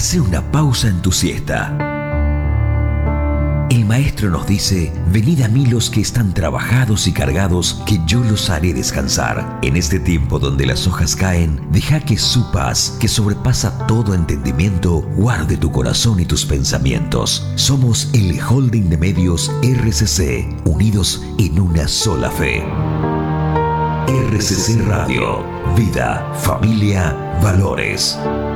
Hace una pausa en tu siesta. El maestro nos dice: venid a mí los que están trabajados y cargados, que yo los haré descansar. En este tiempo donde las hojas caen, deja que su paz, que sobrepasa todo entendimiento, guarde tu corazón y tus pensamientos. Somos el Holding de Medios RCC, unidos en una sola fe. RCC Radio, vida, familia, valores.